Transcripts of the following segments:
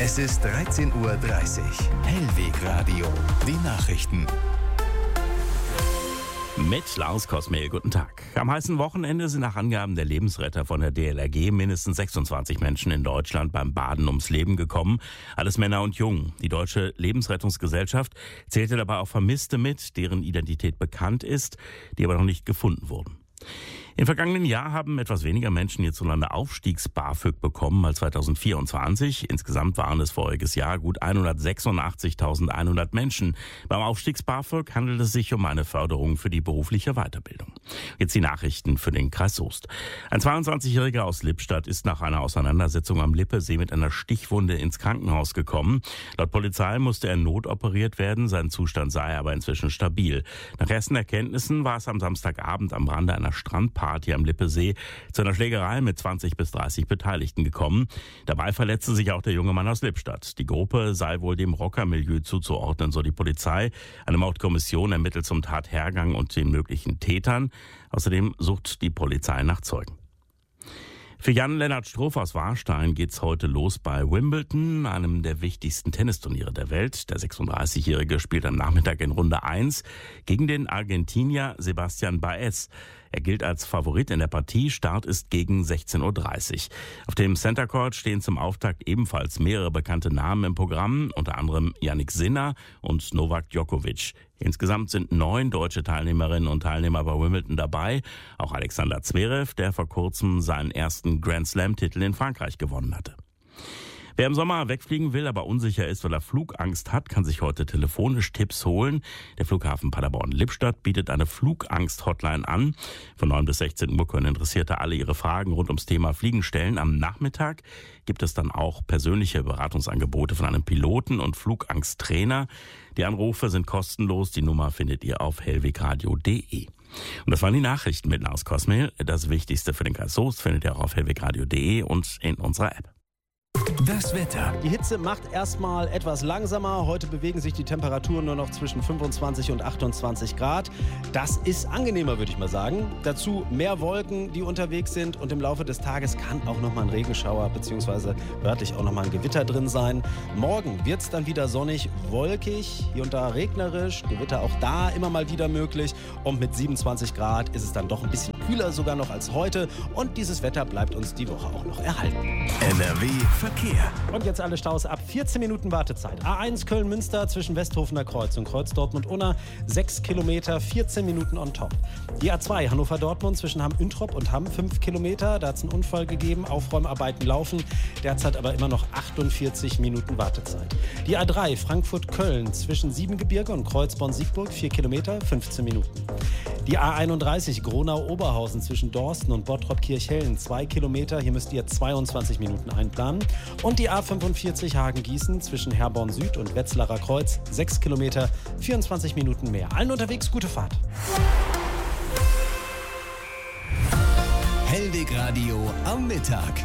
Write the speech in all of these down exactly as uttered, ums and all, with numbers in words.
Es ist dreizehn Uhr dreißig. Hellweg Radio. Die Nachrichten. Mit Lars Kosmehl, guten Tag. Am heißen Wochenende sind nach Angaben der Lebensretter von der D L R G mindestens sechsundzwanzig Menschen in Deutschland beim Baden ums Leben gekommen. Alles Männer und Jungen. Die Deutsche Lebensrettungsgesellschaft zählte dabei auch Vermisste mit, deren Identität bekannt ist, die aber noch nicht gefunden wurden. Im vergangenen Jahr haben etwas weniger Menschen hierzulande Aufstiegs-BAföG bekommen als zweitausendvierundzwanzig. Insgesamt waren es voriges Jahr gut hundertsechsundachtzigtausendeinhundert Menschen. Beim Aufstiegs-BAföG handelt es sich um eine Förderung für die berufliche Weiterbildung. Jetzt die Nachrichten für den Kreis Soest. Ein zweiundzwanzigjähriger aus Lippstadt ist nach einer Auseinandersetzung am Lippesee mit einer Stichwunde ins Krankenhaus gekommen. Laut Polizei musste er notoperiert werden, sein Zustand sei aber inzwischen stabil. Nach ersten Erkenntnissen war es am Samstagabend am Rande einer Strandparty Party am Lippesee zu einer Schlägerei mit zwanzig bis dreißig Beteiligten gekommen. Dabei verletzte sich auch der junge Mann aus Lippstadt. Die Gruppe sei wohl dem Rockermilieu zuzuordnen, so die Polizei. Eine Mordkommission ermittelt zum Tathergang und den möglichen Tätern. Außerdem sucht die Polizei nach Zeugen. Für Jan-Lennart Struff aus Warstein geht's heute los bei Wimbledon, einem der wichtigsten Tennisturniere der Welt. Der sechsunddreißigjährige spielt am Nachmittag in Runde eins gegen den Argentinier Sebastian Baez. Er gilt als Favorit in der Partie. Start ist gegen sechzehn Uhr dreißig. Auf dem Center Court stehen zum Auftakt ebenfalls mehrere bekannte Namen im Programm, unter anderem Jannik Sinner und Novak Djokovic. Insgesamt sind neun deutsche Teilnehmerinnen und Teilnehmer bei Wimbledon dabei. Auch Alexander Zverev, der vor kurzem seinen ersten Grand Slam-Titel in Frankreich gewonnen hatte. Wer im Sommer wegfliegen will, aber unsicher ist, weil er Flugangst hat, kann sich heute telefonisch Tipps holen. Der Flughafen Paderborn-Lippstadt bietet eine Flugangst-Hotline an. Von neun bis sechzehn Uhr können Interessierte alle ihre Fragen rund ums Thema Fliegen stellen. Am Nachmittag gibt es dann auch persönliche Beratungsangebote von einem Piloten und Flugangsttrainer. Die Anrufe sind kostenlos. Die Nummer findet ihr auf hellwegradio punkt de. Und das waren die Nachrichten mit Lars Kosmehl. Das Wichtigste für den Kreis Soest findet ihr auch auf hellwegradio punkt de und in unserer App. Das Wetter. Die Hitze macht erstmal etwas langsamer. Heute bewegen sich die Temperaturen nur noch zwischen fünfundzwanzig und achtundzwanzig Grad. Das ist angenehmer, würde ich mal sagen. Dazu mehr Wolken, die unterwegs sind. Und im Laufe des Tages kann auch noch mal ein Regenschauer bzw. örtlich auch noch mal ein Gewitter drin sein. Morgen wird es dann wieder sonnig, wolkig, hier und da regnerisch. Gewitter auch da immer mal wieder möglich. Und mit siebenundzwanzig Grad ist es dann doch ein bisschen kühler sogar noch als heute. Und dieses Wetter bleibt uns die Woche auch noch erhalten. N R W Verkehr. Und jetzt alle Staus ab vierzehn Minuten Wartezeit. A eins Köln-Münster zwischen Westhofener Kreuz und Kreuz Dortmund-Unna. sechs Kilometer, vierzehn Minuten on top. Die A zwei Hannover-Dortmund zwischen Hamm-Üntrop und Hamm. fünf Kilometer. Da hat es einen Unfall gegeben. Aufräumarbeiten laufen. Derzeit aber immer noch achtundvierzig Minuten Wartezeit. Die A drei Frankfurt-Köln zwischen Siebengebirge und Kreuzborn-Siegburg. vier Kilometer, fünfzehn Minuten. Die A einunddreißig Gronau-Oberhausen zwischen Dorsten und Bottrop-Kirchhellen. zwei Kilometer. Hier müsst ihr zweiundzwanzig Minuten einplanen. Und die A fünfundvierzig Hagen-Gießen zwischen Herborn Süd und Wetzlarer Kreuz. sechs Kilometer, vierundzwanzig Minuten mehr. Allen unterwegs gute Fahrt. Hellweg Radio am Mittag.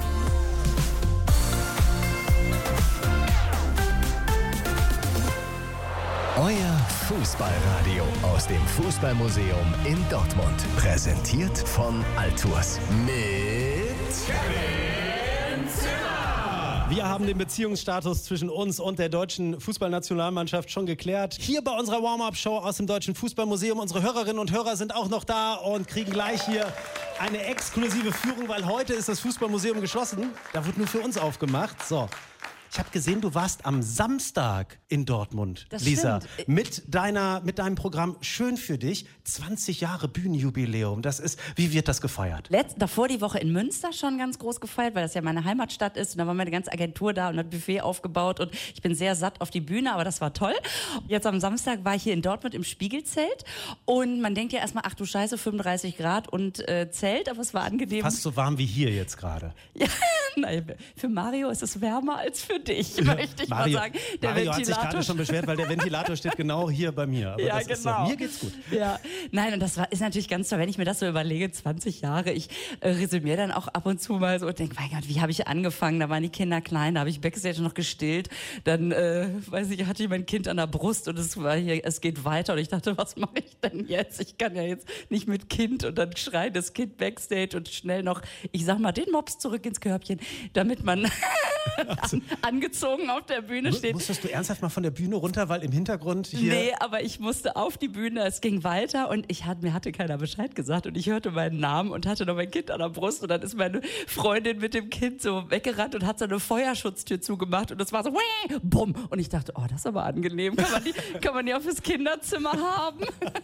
Euer Fußballradio aus dem Fußballmuseum in Dortmund. Präsentiert von Altours. Mit Kevin Zimmer. Wir haben den Beziehungsstatus zwischen uns und der deutschen Fußballnationalmannschaft schon geklärt. Hier bei unserer Warm-Up-Show aus dem Deutschen Fußballmuseum. Unsere Hörerinnen und Hörer sind auch noch da und kriegen gleich hier eine exklusive Führung, weil heute ist das Fußballmuseum geschlossen. Da wird nur für uns aufgemacht. So. Ich habe gesehen, du warst am Samstag in Dortmund, das Lisa, stimmt. mit deiner, mit deinem Programm Schön für dich, zwanzig Jahre Bühnenjubiläum. Das ist, wie wird das gefeiert? Letzt, davor die Woche in Münster schon ganz groß gefeiert, weil das ja meine Heimatstadt ist. Und da war meine ganze Agentur da und hat Buffet aufgebaut und ich bin sehr satt auf die Bühne, aber das war toll. Jetzt am Samstag war ich hier in Dortmund im Spiegelzelt und man denkt ja erstmal, ach du Scheiße, fünfunddreißig Grad und äh, Zelt, aber es war angenehm. Fast so warm wie hier jetzt gerade. Ja, nein, für Mario ist es wärmer als für dich, möchte ich Mario, mal sagen. Der Mario hat sich Ventilator gerade schon beschwert, weil der Ventilator steht genau hier bei mir. Aber ja, das ist genau. so. Mir geht's gut. Ja, nein, und das war, ist natürlich ganz toll, wenn ich mir das so überlege, zwanzig Jahre. Ich äh, resümiere dann auch ab und zu mal so und denke, mein Gott, wie habe ich angefangen? Da waren die Kinder klein, da habe ich Backstage noch gestillt. Dann, äh, weiß ich, hatte ich mein Kind an der Brust und es war hier, es geht weiter. Und ich dachte, was mache ich denn jetzt? Ich kann ja jetzt nicht mit Kind und dann schreit das Kind Backstage und schnell noch, ich sag mal, den Mops zurück ins Körbchen. damit man an, angezogen auf der Bühne steht. Musstest du ernsthaft mal von der Bühne runter, weil im Hintergrund hier... Nee, aber ich musste auf die Bühne, es ging weiter und ich hat, mir hatte keiner Bescheid gesagt und ich hörte meinen Namen und hatte noch mein Kind an der Brust und dann ist meine Freundin mit dem Kind so weggerannt und hat so eine Feuerschutztür zugemacht und das war so, Wäh! Bumm. Und ich dachte, oh, das ist aber angenehm, kann man die, kann man die auch fürs Kinderzimmer haben?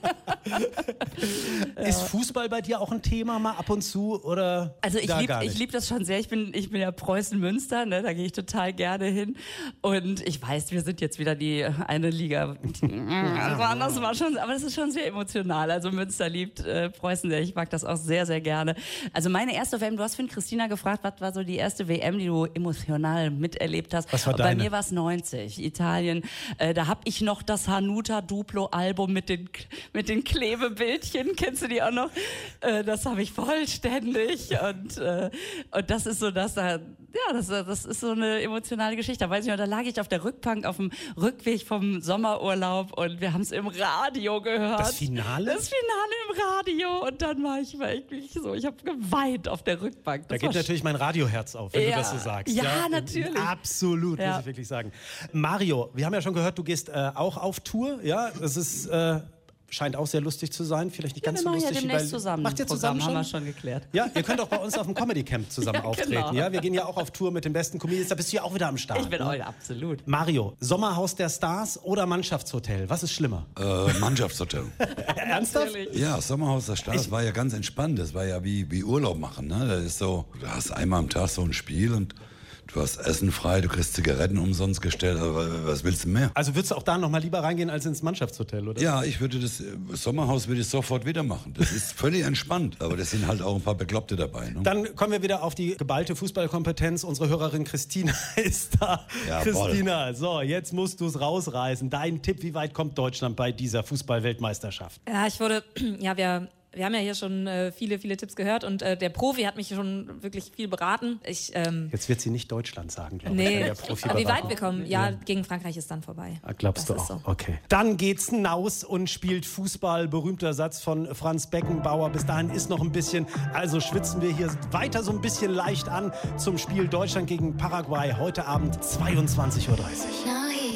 Ist Fußball bei dir auch ein Thema mal ab und zu oder Also ich gar liebe gar nicht? lieb das schon sehr. Ich bin, ich bin ja Preußen-Münster, ne? Da gehe ich total gerne hin. Und ich weiß, wir sind jetzt wieder die eine Liga. Das war, das war schon, aber das ist schon sehr emotional. Also Münster liebt äh, Preußen sehr. Ich mag das auch sehr, sehr gerne. Also meine erste W M, du hast vorhin Christina gefragt, was war so die erste W M, die du emotional miterlebt hast? Was war Bei deine? mir war es neunzig, Italien. Äh, da habe ich noch das Hanuta Duplo-Album mit den, mit den Klebebildchen. Kennst du die auch noch? Äh, das habe ich vollständig. Und, äh, und das ist so das, da, ja, das, das ist so eine emotionale Geschichte. Da weiß ich noch, da lag ich auf der Rückbank auf dem Rückweg vom Sommerurlaub und wir haben es im Radio gehört. Das Finale? Das Finale im Radio. Und dann war ich wirklich so, ich habe geweint auf der Rückbank. Da Das geht war natürlich mein Radioherz auf, wenn Ja. du das so sagst. Ja, natürlich. Absolut, Ja. muss ich wirklich sagen. Mario, wir haben ja schon gehört, du gehst äh, auch auf Tour. Ja, es ist... Äh, scheint auch sehr lustig zu sein. Vielleicht nicht Ja, ganz wir so machen ja lustig wie demnächst bei... zusammen. Macht ihr Programm, zusammen schon? haben wir schon geklärt. Ja, ihr könnt auch bei uns auf dem Comedy Camp zusammen Ja, auftreten. genau. Ja, wir gehen ja auch auf Tour mit den besten Comedians. Da bist du ja auch wieder am Start. Ich bin ne? heute absolut. Mario, Sommerhaus der Stars oder Mannschaftshotel? Was ist schlimmer? Äh, Mannschaftshotel. Ernsthaft? Natürlich. Ja, Sommerhaus der Stars war ja ganz entspannt. Das war ja wie, wie Urlaub machen. Ne? Das ist so, du hast einmal am Tag so ein Spiel und du hast Essen frei, du kriegst Zigaretten umsonst gestellt. Aber was willst du mehr? Also würdest du auch da noch mal lieber reingehen als ins Mannschaftshotel, oder? Ja, ich würde das äh, Sommerhaus würde ich sofort wieder machen. Das ist völlig entspannt. Aber das sind halt auch ein paar Bekloppte dabei. Ne? Dann kommen wir wieder auf die geballte Fußballkompetenz. Unsere Hörerin Christina ist da. Jawohl. Christina, so, jetzt musst du es rausreißen. Dein Tipp, wie weit kommt Deutschland bei dieser Fußball-Weltmeisterschaft? Ja, ich wurde, ja, wir, wir haben ja hier schon äh, viele, viele Tipps gehört und äh, der Profi hat mich schon wirklich viel beraten. Ich, ähm, Jetzt wird sie nicht Deutschland sagen, glaube ich. nee, wenn der Profi aber wie beraten. weit wir kommen, ja, gegen Frankreich ist dann vorbei. Ah, glaubst Das du ist auch? so. Okay. Dann geht's hinaus und spielt Fußball. Berühmter Satz von Franz Beckenbauer. Bis dahin ist noch ein bisschen, also schwitzen wir hier weiter so ein bisschen leicht an zum Spiel Deutschland gegen Paraguay. Heute Abend zweiundzwanzig Uhr dreißig.